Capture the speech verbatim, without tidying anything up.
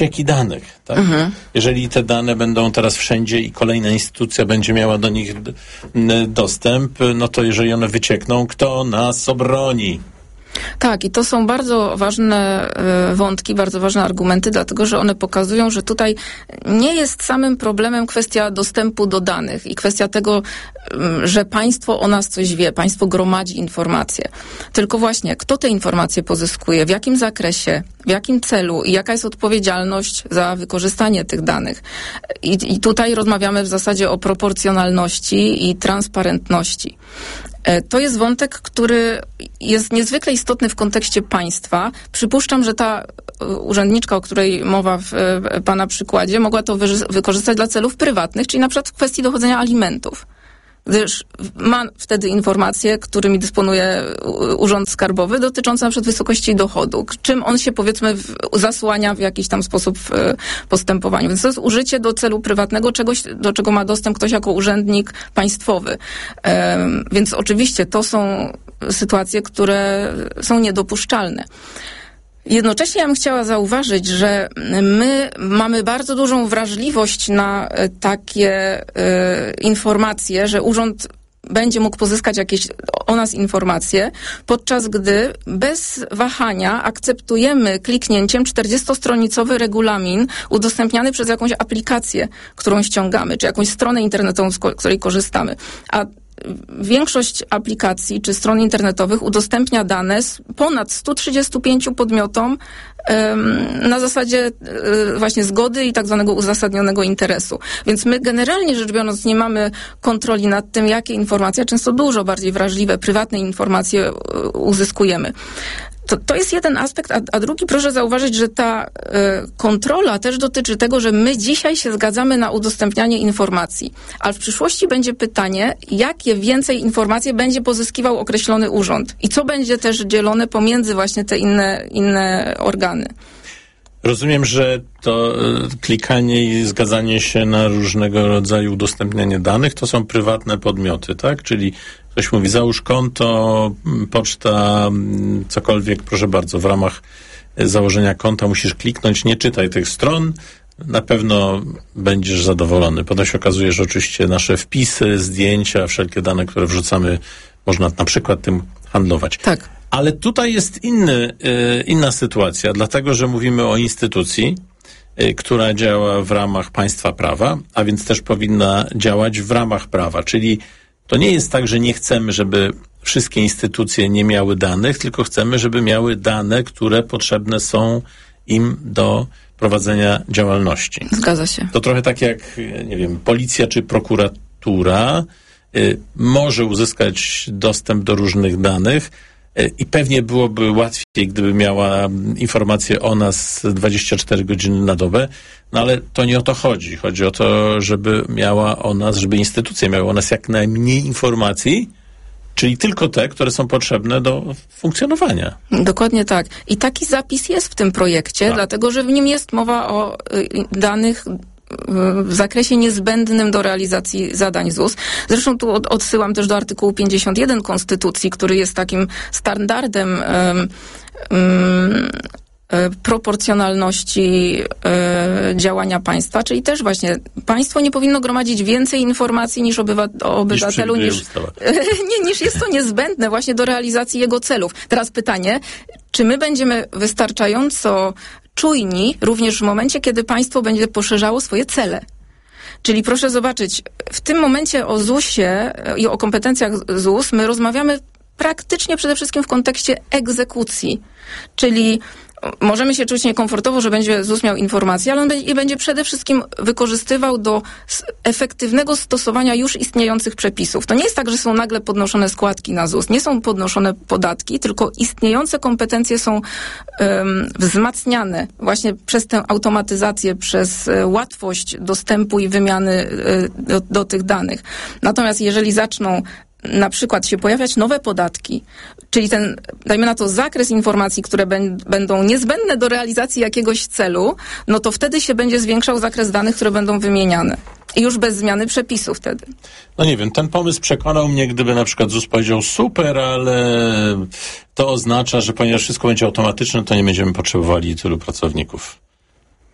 ścieki danych. Tak? Mhm. Jeżeli te dane będą teraz wszędzie i kolejna instytucja będzie miała do nich d- dostęp, no to jeżeli one wyciekną, kto nas obroni? Tak, i to są bardzo ważne y, wątki, bardzo ważne argumenty, dlatego że one pokazują, że tutaj nie jest samym problemem kwestia dostępu do danych i kwestia tego, y, że państwo o nas coś wie, państwo gromadzi informacje. Tylko właśnie, kto te informacje pozyskuje, w jakim zakresie, w jakim celu i jaka jest odpowiedzialność za wykorzystanie tych danych. I, i tutaj rozmawiamy w zasadzie o proporcjonalności i transparentności. To jest wątek, który jest niezwykle istotny w kontekście państwa. Przypuszczam, że ta urzędniczka, o której mowa w pana przykładzie, mogła to wy- wykorzystać dla celów prywatnych, czyli na przykład w kwestii dochodzenia alimentów. Gdyż ma wtedy informacje, którymi dysponuje Urząd Skarbowy, dotyczące na przykład wysokości dochodu, czym on się, powiedzmy, w, zasłania w jakiś tam sposób w postępowaniu. Więc to jest użycie do celu prywatnego czegoś, do czego ma dostęp ktoś jako urzędnik państwowy. Um, więc oczywiście to są sytuacje, które są niedopuszczalne. Jednocześnie ja bym chciała zauważyć, że my mamy bardzo dużą wrażliwość na takie y, informacje, że urząd będzie mógł pozyskać jakieś o nas informacje, podczas gdy bez wahania akceptujemy kliknięciem czterdziestostronicowy regulamin udostępniany przez jakąś aplikację, którą ściągamy, czy jakąś stronę internetową, z której korzystamy. A większość aplikacji czy stron internetowych udostępnia dane z ponad stu trzydziestu pięciu podmiotom um, na zasadzie um, właśnie zgody i tak zwanego uzasadnionego interesu. Więc my generalnie rzecz biorąc nie mamy kontroli nad tym, jakie informacje, często dużo bardziej wrażliwe, prywatne informacje uzyskujemy. To, to jest jeden aspekt, a, a drugi, proszę zauważyć, że ta y, kontrola też dotyczy tego, że my dzisiaj się zgadzamy na udostępnianie informacji, ale w przyszłości będzie pytanie, jakie więcej informacji będzie pozyskiwał określony urząd i co będzie też dzielone pomiędzy właśnie te inne, inne organy. Rozumiem, że to klikanie i zgadzanie się na różnego rodzaju udostępnianie danych to są prywatne podmioty, tak? Czyli ktoś mówi, załóż konto, poczta, cokolwiek, proszę bardzo, w ramach założenia konta musisz kliknąć, nie czytaj tych stron, na pewno będziesz zadowolony. Potem się okazuje, że oczywiście nasze wpisy, zdjęcia, wszelkie dane, które wrzucamy, można na przykład tym handlować. Tak. Ale tutaj jest inny, inna sytuacja, dlatego że mówimy o instytucji, która działa w ramach państwa prawa, a więc też powinna działać w ramach prawa, czyli to nie jest tak, że nie chcemy, żeby wszystkie instytucje nie miały danych, tylko chcemy, żeby miały dane, które potrzebne są im do prowadzenia działalności. Zgadza się. To trochę tak jak, nie wiem, policja czy prokuratura y, może uzyskać dostęp do różnych danych y, i pewnie byłoby łatwiej, gdyby miała informacje o nas dwadzieścia cztery godziny na dobę, no ale to nie o to chodzi. Chodzi o to, żeby miała o nas, żeby instytucje miały o nas jak najmniej informacji, czyli tylko te, które są potrzebne do funkcjonowania. Dokładnie tak. I taki zapis jest w tym projekcie, tak. Dlatego że w nim jest mowa o y, danych w zakresie niezbędnym do realizacji zadań Z U S. Zresztą tu od, odsyłam też do artykułu pięćdziesiąt jeden Konstytucji, który jest takim standardem um, um, proporcjonalności y, działania państwa, czyli też właśnie państwo nie powinno gromadzić więcej informacji niż obywa, o obywatelu, niż, niż, nie, niż jest to niezbędne właśnie do realizacji jego celów. Teraz pytanie, czy my będziemy wystarczająco czujni również w momencie, kiedy państwo będzie poszerzało swoje cele? Czyli proszę zobaczyć, w tym momencie o Z U S-ie i o kompetencjach Z U S my rozmawiamy praktycznie przede wszystkim w kontekście egzekucji, czyli możemy się czuć niekomfortowo, że będzie Z U S miał informacje, ale on je będzie przede wszystkim wykorzystywał do efektywnego stosowania już istniejących przepisów. To nie jest tak, że są nagle podnoszone składki na Z U S, nie są podnoszone podatki, tylko istniejące kompetencje są um, wzmacniane właśnie przez tę automatyzację, przez e, łatwość dostępu i wymiany e, do, do tych danych. Natomiast jeżeli zaczną na przykład się pojawiać nowe podatki, czyli ten, dajmy na to, zakres informacji, które ben, będą niezbędne do realizacji jakiegoś celu, no to wtedy się będzie zwiększał zakres danych, które będą wymieniane. I już bez zmiany przepisów wtedy. No nie wiem, ten pomysł przekonał mnie, gdyby na przykład Z U S powiedział super, ale to oznacza, że ponieważ wszystko będzie automatyczne, to nie będziemy potrzebowali tylu pracowników.